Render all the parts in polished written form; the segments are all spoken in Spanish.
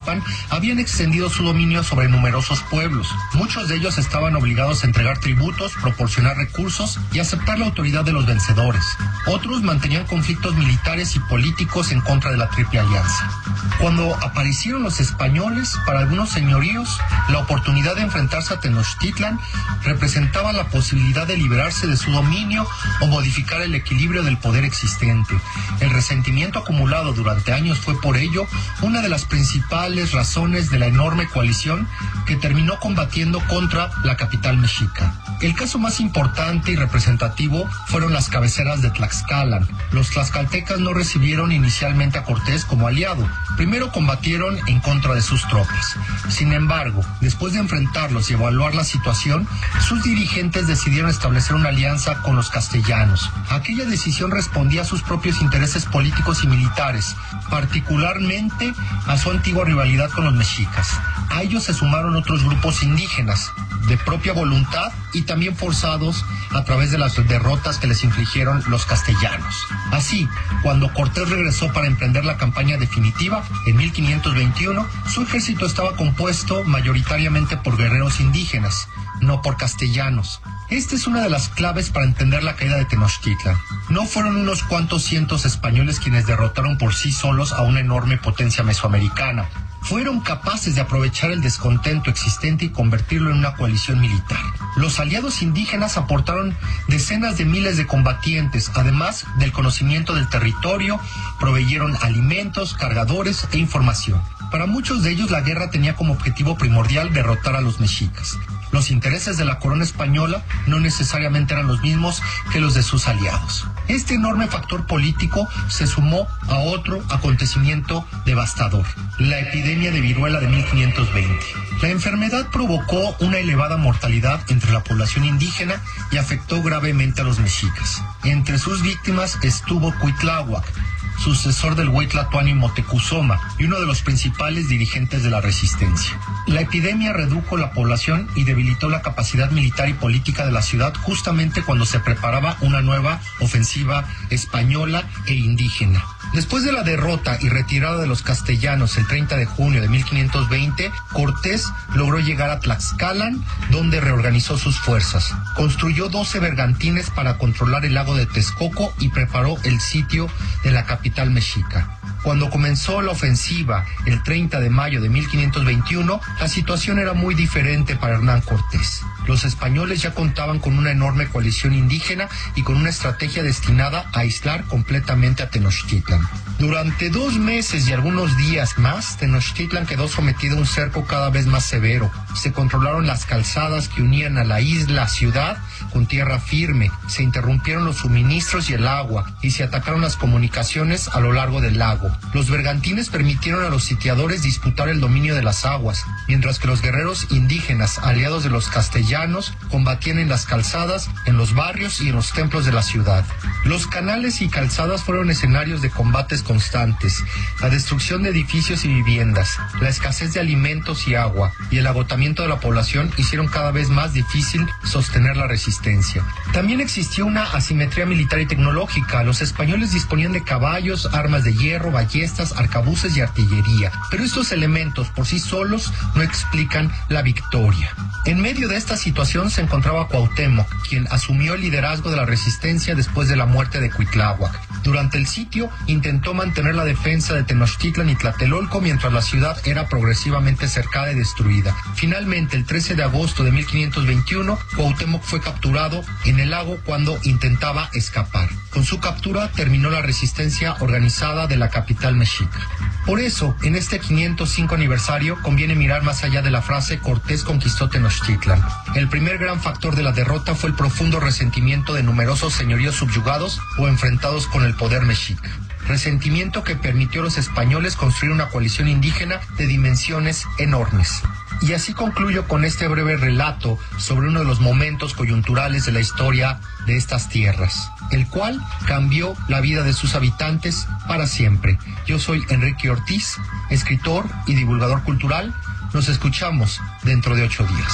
Tlalpan habían extendido su dominio sobre numerosos pueblos. Muchos de ellos estaban obligados a entregar tributos, proporcionar recursos y aceptar la autoridad de los vencedores. Otros mantenían conflictos militares y políticos en contra de la Triple Alianza. Cuando aparecieron los españoles, para algunos señoríos, la oportunidad de enfrentarse a Tenochtitlan representaba la posibilidad de liberarse de su dominio o modificar el equilibrio del poder existente. El resentimiento acumulado durante años fue por ello una de las principales razones de la enorme coalición que terminó combatiendo contra la capital mexica. El caso más importante y representativo fueron las cabeceras de Tlaxcala. Los tlaxcaltecas no recibieron inicialmente a Cortés como aliado. Primero combatieron en contra de sus tropas. Sin embargo, después de enfrentarlos y evaluar la situación, sus dirigentes decidieron establecer una alianza con los castellanos. Aquella decisión respondía a sus propios intereses políticos y militares, particularmente a su antigua rivalidad con los mexicas. A ellos se sumaron otros grupos indígenas, de propia voluntad y también forzados a través de las derrotas que les infligieron los castellanos. Así, cuando Cortés regresó para emprender la campaña definitiva, en 1521, su ejército estaba compuesto mayoritariamente por guerreros indígenas, no por castellanos. Esta es una de las claves para entender la caída de Tenochtitlan. No fueron unos cuantos cientos españoles quienes derrotaron por sí solos a una enorme potencia mesoamericana. Fueron capaces de aprovechar el descontento existente y convertirlo en una coalición militar. Los aliados indígenas aportaron decenas de miles de combatientes, además del conocimiento del territorio, proveyeron alimentos, cargadores e información. Para muchos de ellos la guerra tenía como objetivo primordial derrotar a los mexicas. Los intereses de la corona española no necesariamente eran los mismos que los de sus aliados. Este enorme factor político se sumó a otro acontecimiento devastador, la epidemia de viruela de 1520. La enfermedad provocó una elevada mortalidad entre la población indígena y afectó gravemente a los mexicas. Entre sus víctimas estuvo Cuitláhuac, sucesor del Huey Tlatoani Moctezuma y uno de los principales dirigentes de la resistencia. La epidemia redujo la población y debilitó la capacidad militar y política de la ciudad justamente cuando se preparaba una nueva ofensiva española e indígena. Después de la derrota y retirada de los castellanos el 30 de junio de 1520, Cortés logró llegar a Tlaxcala, donde reorganizó sus fuerzas. Construyó 12 bergantines para controlar el lago de Texcoco y preparó el sitio de la capital mexica. Cuando comenzó la ofensiva el 30 de mayo de 1521, la situación era muy diferente para Hernán Cortés. Los españoles ya contaban con una enorme coalición indígena y con una estrategia destinada a aislar completamente a Tenochtitlan. Durante 2 meses y algunos días más, Tenochtitlan quedó sometido a un cerco cada vez más severo. Se controlaron las calzadas que unían a la isla ciudad con tierra firme, se interrumpieron los suministros y el agua, y se atacaron las comunicaciones a lo largo del lago. Los bergantines permitieron a los sitiadores disputar el dominio de las aguas, mientras que los guerreros indígenas, aliados de los castellanos, combatían en las calzadas, en los barrios y en los templos de la ciudad. Los canales y calzadas fueron escenarios de combates constantes. La destrucción de edificios y viviendas, la escasez de alimentos y agua, y el agotamiento de la población hicieron cada vez más difícil sostener la resistencia. También existió una asimetría militar y tecnológica. Los españoles disponían de caballos, armas de hierro, ballestas, arcabuces y artillería, pero estos elementos por sí solos no explican la victoria. En medio de esta situación se encontraba Cuauhtémoc, quien asumió el liderazgo de la resistencia después de la muerte de Cuitláhuac. Durante el sitio intentó mantener la defensa de Tenochtitlan y Tlatelolco mientras la ciudad era progresivamente cercada y destruida. Finalmente, el 13 de agosto de 1521, Cuauhtémoc fue capturado en el lago cuando intentaba escapar. Con su captura terminó la resistencia organizada de la capital mexica. Por eso, en este 505 aniversario, conviene mirar más allá de la frase Cortés conquistó Tenochtitlan. El primer gran factor de la derrota fue el profundo resentimiento de numerosos señoríos subyugados o enfrentados con el poder mexica. Resentimiento que permitió a los españoles construir una coalición indígena de dimensiones enormes. Y así concluyo con este breve relato sobre uno de los momentos coyunturales de la historia de estas tierras, el cual cambió la vida de sus habitantes para siempre. Yo soy Enrique Ortiz, escritor y divulgador cultural. Nos escuchamos dentro de 8 días.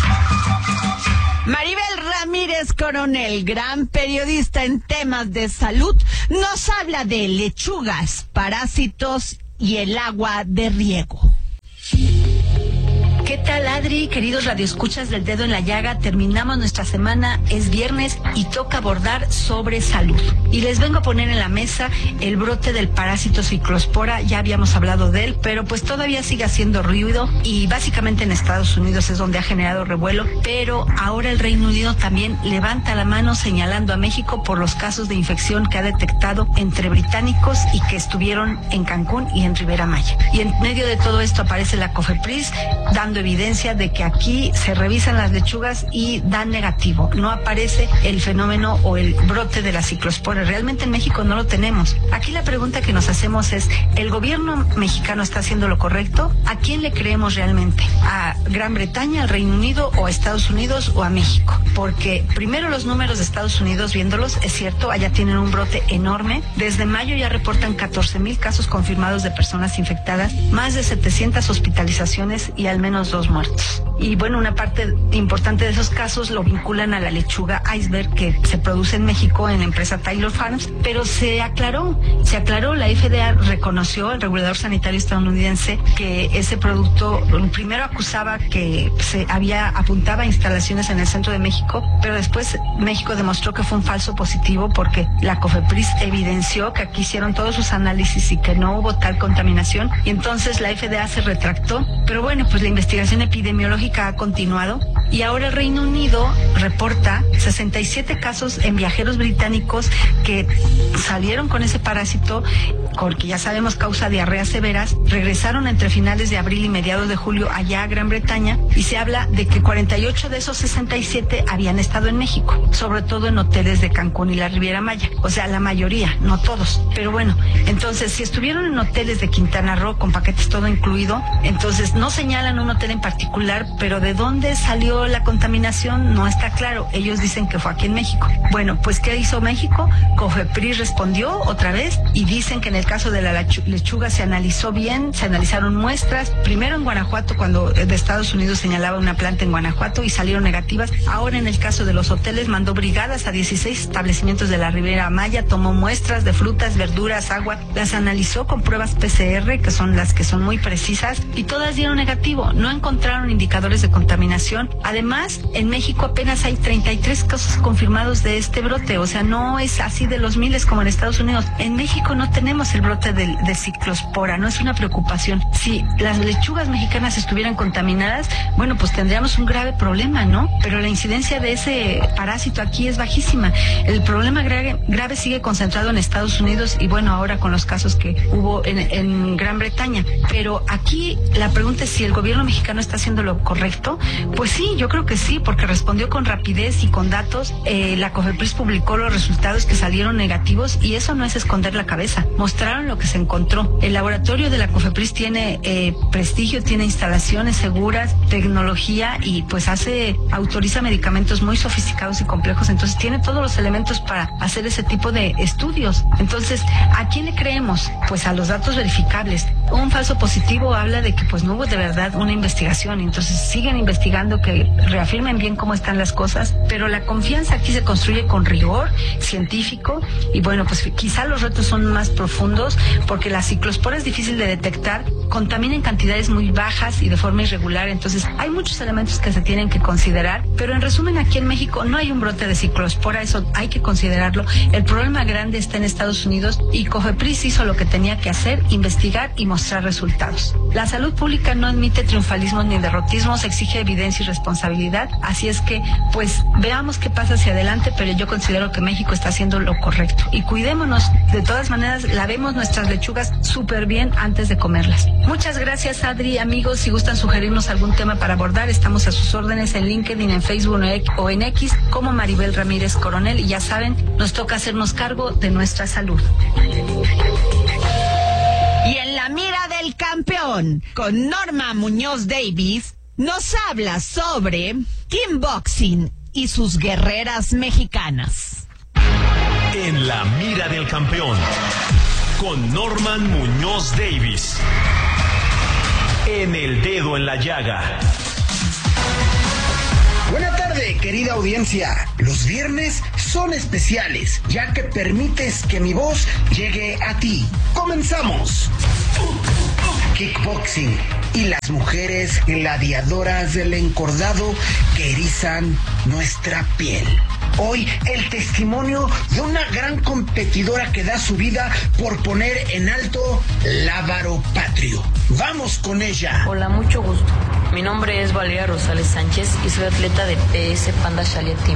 Maribel Ramírez Coronel, gran periodista en temas de salud, nos habla de lechugas, parásitos y el agua de riego. tal, Adri? Queridos radioescuchas del Dedo en la Llaga, terminamos nuestra semana, es viernes y toca abordar sobre salud. Y les vengo a poner en la mesa el brote del parásito ciclospora. Ya habíamos hablado de él, pero pues todavía sigue haciendo ruido y básicamente en Estados Unidos es donde ha generado revuelo, pero ahora el Reino Unido también levanta la mano señalando a México por los casos de infección que ha detectado entre británicos y que estuvieron en Cancún y en Riviera Maya. Y en medio de todo esto aparece la COFEPRIS dando evidencia de que aquí se revisan las lechugas y dan negativo. No aparece el fenómeno o el brote de la ciclospora. Realmente en México no lo tenemos. Aquí la pregunta que nos hacemos es, ¿el gobierno mexicano está haciendo lo correcto? ¿A quién le creemos realmente? ¿A Gran Bretaña, al Reino Unido o a Estados Unidos o a México? Porque primero los números de Estados Unidos, viéndolos, es cierto, allá tienen un brote enorme. Desde mayo ya reportan 14,000 casos confirmados de personas infectadas, más de 700 hospitalizaciones y al menos 2 muertos. Y bueno, una parte importante de esos casos lo vinculan a la lechuga iceberg que se produce en México en la empresa Taylor Farms, pero se aclaró, la FDA reconoció, el regulador sanitario estadounidense, que ese producto primero acusaba que apuntaba a instalaciones en el centro de México, pero después México demostró que fue un falso positivo porque la COFEPRIS evidenció que aquí hicieron todos sus análisis y que no hubo tal contaminación, y entonces la FDA se retractó. Pero bueno, pues la investigación epidemiológica ha continuado y ahora el Reino Unido reporta 67 casos en viajeros británicos que salieron con ese parásito, porque ya sabemos causa diarreas severas, regresaron entre finales de abril y mediados de julio allá a Gran Bretaña, y se habla de que 48 de esos 67 habían estado en México, sobre todo en hoteles de Cancún y la Riviera Maya. O sea, la mayoría, no todos. Pero bueno, entonces si estuvieron en hoteles de Quintana Roo con paquetes todo incluido, entonces no señalan un hotel en particular, pero de dónde salió la contaminación no está claro. Ellos dicen que fue aquí en México. Bueno, pues ¿qué hizo México? COFEPRIS respondió otra vez y dicen que en el caso de la lechuga se analizó bien, se analizaron muestras, primero en Guanajuato, cuando de Estados Unidos señalaba una planta en Guanajuato y salieron negativas. Ahora en el caso de los hoteles mandó brigadas a 16 establecimientos de la Riviera Maya, tomó muestras de frutas, verduras, agua, las analizó con pruebas PCR, que son las que son muy precisas, y todas dieron negativo. No encontraron indicadores de contaminación. Además, en México apenas hay 33 casos confirmados de este brote, o sea, no es así de los miles como en Estados Unidos. En México no tenemos el brote de ciclospora, no es una preocupación. Si las lechugas mexicanas estuvieran contaminadas, bueno, pues tendríamos un grave problema, ¿no? Pero la incidencia de ese parásito aquí es bajísima. El problema grave sigue concentrado en Estados Unidos y bueno, ahora con los casos que hubo en Gran Bretaña. Pero aquí la pregunta es si el gobierno mexicano está haciendo lo correcto. Pues sí, yo creo que sí, porque respondió con rapidez y con datos. La COFEPRIS publicó los resultados que salieron negativos y eso no es esconder la cabeza. Mostraron lo que se encontró. El laboratorio de la COFEPRIS tiene prestigio, tiene instalaciones seguras, tecnología y pues autoriza medicamentos muy sofisticados y complejos, entonces tiene todos los elementos para hacer ese tipo de estudios. Entonces, ¿a quién le creemos? Pues a los datos verificables. Un falso positivo habla de que pues no hubo de verdad una investigación, entonces siguen investigando, que reafirmen bien cómo están las cosas, pero la confianza aquí se construye con rigor científico y bueno, pues quizá los retos son más profundos porque la ciclospora es difícil de detectar, contamina en cantidades muy bajas y de forma irregular, entonces hay muchos elementos que se tienen que considerar, pero en resumen aquí en México no hay un brote de ciclospora, eso hay que considerarlo. El problema grande está en Estados Unidos y COFEPRIS hizo lo que tenía que hacer, investigar y mostrar resultados. La salud pública no admite triunfalismos ni derrotismos, exige evidencia y responsabilidad, así es que pues veamos qué pasa hacia adelante, pero yo considero que México está haciendo lo correcto y cuidémonos, de todas maneras lavemos nuestras lechugas súper bien antes de comerlas. Muchas gracias, Adri. Amigos, si gustan sugerirnos algún tema para abordar, estamos a sus órdenes en LinkedIn, en Facebook o en X como Maribel Ramírez Coronel, y ya saben, nos toca hacernos cargo de nuestra salud. Y en la mira del campeón, con Norma Muñoz Davis, nos habla sobre kickboxing y sus guerreras mexicanas. En la mira del campeón, con Norman Muñoz Davis. En el dedo en la llaga. Buena tarde, querida audiencia. Los viernes son especiales, ya que permites que mi voz llegue a ti. ¡Comenzamos! kickboxing y las mujeres gladiadoras del encordado que erizan nuestra piel. Hoy el testimonio de una gran competidora que da su vida por poner en alto Lábaro Patrio. Vamos con ella. Hola, mucho gusto. Mi nombre es Valeria Rosales Sánchez y soy atleta de PS Panda Shalia Team,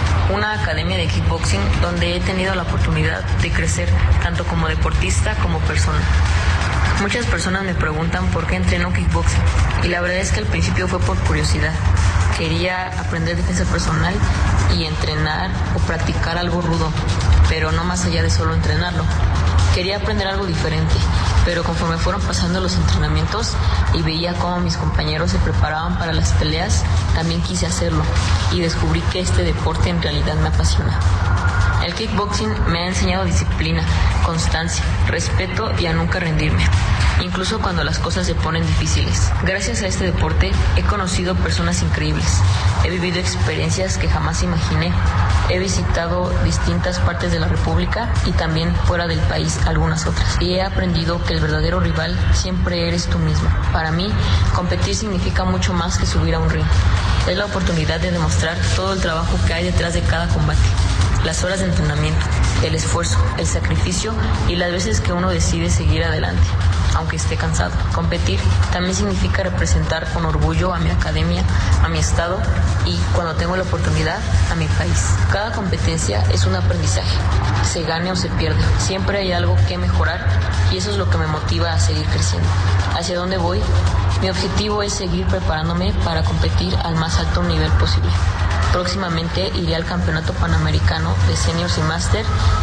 una academia de kickboxing donde he tenido la oportunidad de crecer tanto como deportista como persona. Muchas personas me preguntan por qué entreno kickboxing y la verdad es que al principio fue por curiosidad. Quería aprender defensa personal y entrenar o practicar algo rudo, pero no más allá de solo entrenarlo. Quería aprender algo diferente, pero conforme fueron pasando los entrenamientos y veía cómo mis compañeros se preparaban para las peleas, también quise hacerlo y descubrí que este deporte en realidad me apasiona. El kickboxing me ha enseñado disciplina, constancia, respeto y a nunca rendirme, incluso cuando las cosas se ponen difíciles. Gracias a este deporte he conocido personas increíbles, he vivido experiencias que jamás imaginé, he visitado distintas partes de la República y también fuera del país algunas otras, y he aprendido que el verdadero rival siempre eres tú mismo. Para mí, competir significa mucho más que subir a un ring. Es la oportunidad de demostrar todo el trabajo que hay detrás de cada combate. Las horas de entrenamiento, el esfuerzo, el sacrificio y las veces que uno decide seguir adelante, aunque esté cansado. Competir también significa representar con orgullo a mi academia, a mi estado y, cuando tengo la oportunidad, a mi país. Cada competencia es un aprendizaje, se gane o se pierde. Siempre hay algo que mejorar y eso es lo que me motiva a seguir creciendo. ¿Hacia dónde voy? Mi objetivo es seguir preparándome para competir al más alto nivel posible. Próximamente iré al Campeonato Panamericano de Seniors y Master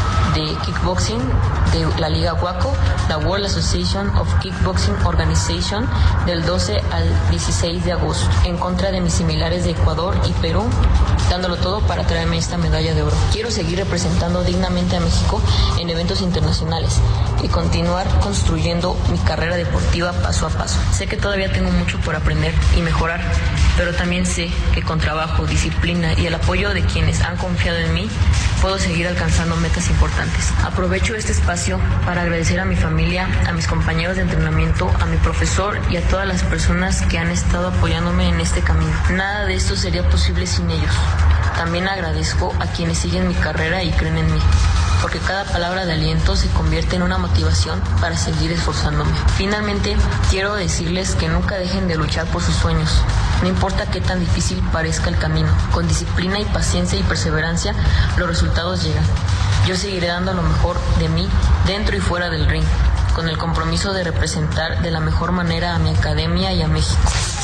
de Kickboxing de la Liga WACO, la World Association of Kickboxing Organization, del 12 al 16 de agosto, en contra de mis similares de Ecuador y Perú, dándolo todo para traerme esta medalla de oro. Quiero seguir representando dignamente a México en eventos internacionales y continuar construyendo mi carrera deportiva paso a paso. Sé que todavía tengo mucho por aprender y mejorar, pero también sé que con trabajo, disciplina y el apoyo de quienes han confiado en mí, puedo seguir alcanzando metas importantes. Aprovecho este espacio para agradecer a mi familia, a mis compañeros de entrenamiento, a mi profesor y a todas las personas que han estado apoyándome en este camino. Nada de esto sería posible sin ellos. También agradezco a quienes siguen mi carrera y creen en mí, porque cada palabra de aliento se convierte en una motivación para seguir esforzándome. Finalmente, quiero decirles que nunca dejen de luchar por sus sueños. No importa qué tan difícil parezca el camino, con disciplina y paciencia y perseverancia, los resultados llegan. Yo seguiré dando lo mejor de mí dentro y fuera del ring, con el compromiso de representar de la mejor manera a mi academia y a México.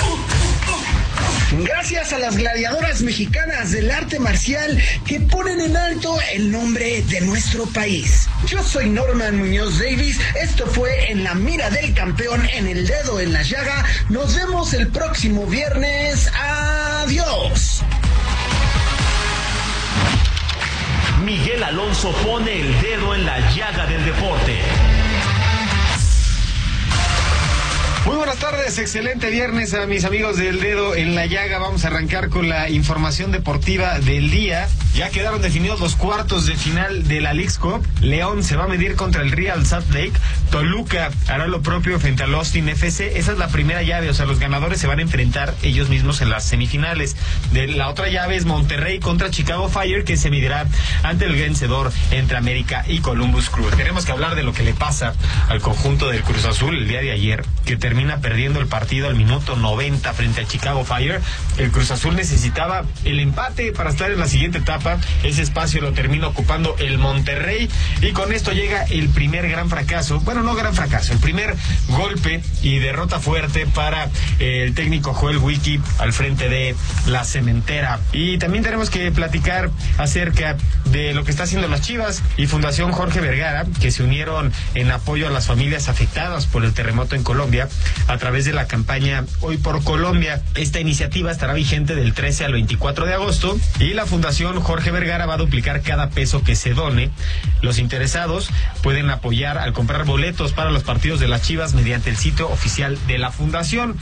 Gracias a las gladiadoras mexicanas del arte marcial que ponen en alto el nombre de nuestro país. Yo soy Norman Muñoz Davis, esto fue En la Mira del Campeón, en el Dedo en la Llaga. Nos vemos el próximo viernes. Adiós. Miguel Alonso pone el dedo en la llaga del deporte. Muy buenas tardes, excelente viernes a mis amigos del Dedo en la Llaga. Vamos a arrancar con la información deportiva del día. Ya quedaron definidos los cuartos de final de la Leagues Cup. León se va a medir contra el Real Salt Lake. Toluca hará lo propio frente al Austin FC. Esa es la primera llave, o sea, los ganadores se van a enfrentar ellos mismos en las semifinales. De la otra llave es Monterrey contra Chicago Fire, que se medirá ante el vencedor entre América y Columbus Crew. Tenemos que hablar de lo que le pasa al conjunto del Cruz Azul el día de ayer, que termina perdiendo el partido al minuto 90 frente a Chicago Fire. El Cruz Azul necesitaba el empate para estar en la siguiente etapa. Ese espacio lo termina ocupando el Monterrey y con esto llega el primer gran fracaso, bueno, no gran fracaso, el primer golpe y derrota fuerte para el técnico Joel Wiki al frente de la Cementera. Y también tenemos que platicar acerca de lo que está haciendo las Chivas y Fundación Jorge Vergara, que se unieron en apoyo a las familias afectadas por el terremoto en Colombia a través de la campaña Hoy por Colombia. Esta iniciativa estará vigente del 13 al 24 de agosto y la Fundación Jorge Vergara va a duplicar cada peso que se done. Los interesados pueden apoyar al comprar boletos para los partidos de las Chivas mediante el sitio oficial de la Fundación.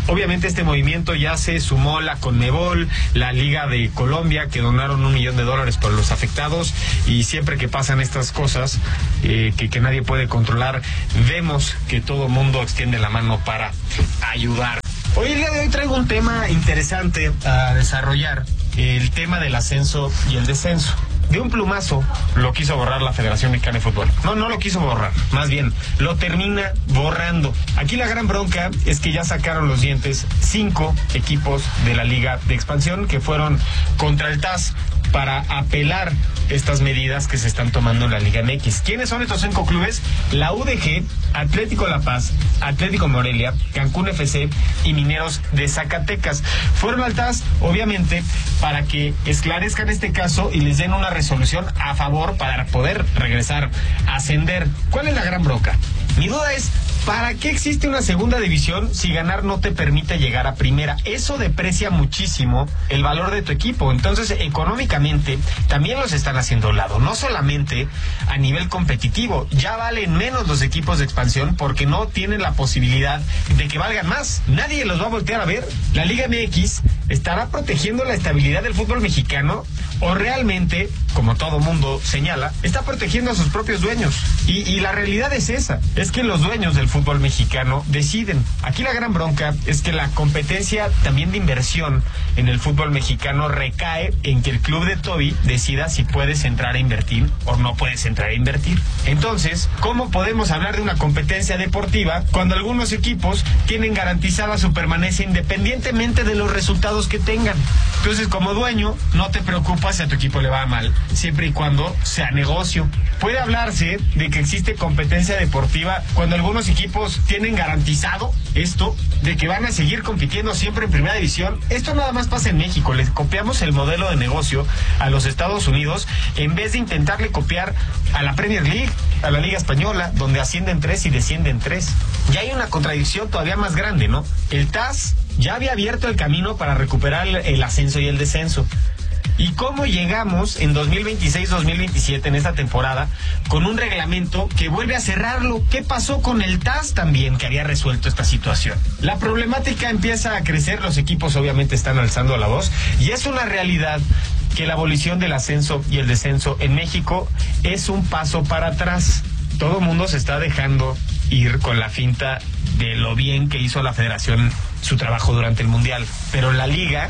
Obviamente este movimiento ya se sumó la Conmebol, la Liga de Colombia, que donaron $1 millón por los afectados, y siempre que pasan estas cosas que nadie puede controlar, vemos que todo mundo extiende la mano para ayudar. Hoy, el día de hoy, traigo un tema interesante a desarrollar, el tema del ascenso y el descenso. De un plumazo lo quiso borrar la Federación Mexicana de Fútbol. No lo quiso borrar, más bien lo termina borrando. Aquí la gran bronca es que ya sacaron los dientes 5 equipos de la Liga de Expansión que fueron contra el TAS para apelar estas medidas que se están tomando en la Liga MX. ¿Quiénes son estos 5 clubes? La UDG, Atlético La Paz, Atlético Morelia, Cancún FC y Mineros de Zacatecas. Fueron al TAS, obviamente, para que esclarezcan este caso y les den una resolución a favor para poder regresar a ascender. ¿Cuál es la gran bronca? Mi duda es, ¿para qué existe una segunda división si ganar no te permite llegar a primera? Eso deprecia muchísimo el valor de tu equipo. Entonces, económicamente, también los están haciendo a un lado. No solamente a nivel competitivo. Ya valen menos los equipos de expansión porque no tienen la posibilidad de que valgan más. Nadie los va a voltear a ver. La Liga MX estará protegiendo la estabilidad del fútbol mexicano, o realmente, como todo mundo señala, está protegiendo a sus propios dueños. Y la realidad es esa, es que los dueños del fútbol mexicano deciden. Aquí la gran bronca es que la competencia también de inversión en el fútbol mexicano recae en que el club de Toby decida si puedes entrar a invertir o no puedes entrar a invertir. Entonces, ¿cómo podemos hablar de una competencia deportiva cuando algunos equipos tienen garantizada su permanencia independientemente de los resultados que tengan? Entonces, como dueño, no te preocupas si a tu equipo le va mal, siempre y cuando sea negocio. Puede hablarse de que existe competencia deportiva cuando algunos equipos tienen garantizado esto, de que van a seguir compitiendo siempre en primera división. Esto nada más pasa en México. Les copiamos el modelo de negocio a los Estados Unidos en vez de intentarle copiar a la Premier League, a la Liga Española, donde ascienden 3 y descienden 3. Ya hay una contradicción todavía más grande, ¿no? El TAS ya había abierto el camino para recuperar el ascenso y el descenso. ¿Y cómo llegamos en 2026-2027, en esta temporada, con un reglamento que vuelve a cerrarlo? ¿Qué pasó con el TAS también, que había resuelto esta situación? La problemática empieza a crecer, los equipos obviamente están alzando la voz, y es una realidad que la abolición del ascenso y el descenso en México es un paso para atrás. Todo el mundo se está dejando ir con la finta de lo bien que hizo la federación su trabajo durante el Mundial, pero en la liga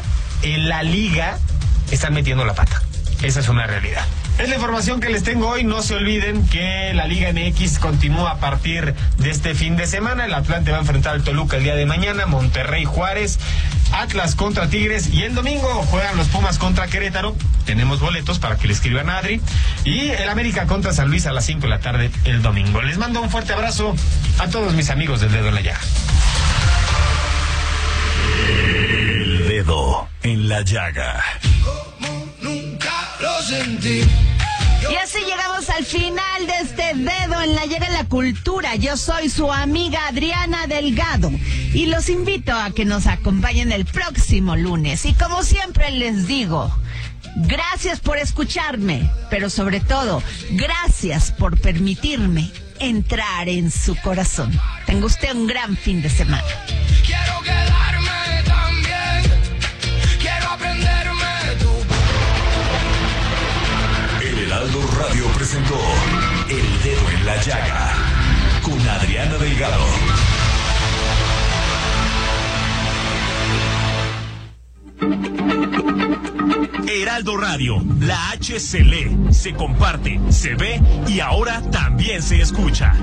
están metiendo la pata. Esa es una realidad. Es la información que les tengo hoy. No se olviden que la Liga MX continúa a partir de este fin de semana. El Atlante va a enfrentar al Toluca el día de mañana, Monterrey Juárez, Atlas contra Tigres, y el domingo juegan los Pumas contra Querétaro. Tenemos boletos para que le escriban a Adri. Y el América contra San Luis a las 5 de la tarde el domingo. Les mando un fuerte abrazo a todos mis amigos del Dedo en la Llaga. El Dedo en la Llaga. Y así llegamos al final de este Dedo en la Llaga en la Cultura. Yo soy su amiga Adriana Delgado y los invito a que nos acompañen el próximo lunes. Y como siempre les digo, gracias por escucharme, pero sobre todo, gracias por permitirme entrar en su corazón. Tenga usted un gran fin de semana. Quiero quedarme también, quiero aprenderme tu... El Heraldo Radio presentó El Dedo en la Llaga con Adriana Delgado. Heraldo Radio, la H se lee, se comparte, se ve y ahora también se escucha.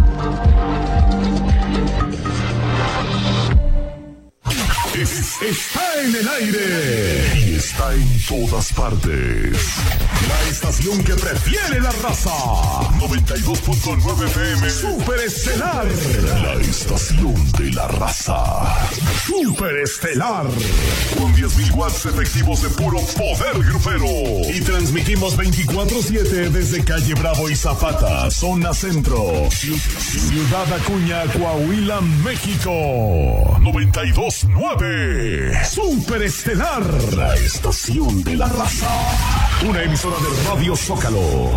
Está en el aire y está en todas partes. La estación que prefiere la raza. 92.9 FM. Superestelar. La estación de la raza. Superestelar. Con 10.000 watts efectivos de puro poder grupero. Y transmitimos 24/7 desde Calle Bravo y Zapata, zona centro. Ciudad Acuña, Coahuila, México. 92.9. Superestelar, la estación de la raza. Una emisora de Radio Zócalo.